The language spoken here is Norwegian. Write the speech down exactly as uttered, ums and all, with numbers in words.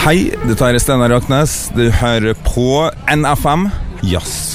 Hei, dette er Steinar Raknes. Du hører på N F M Jazz.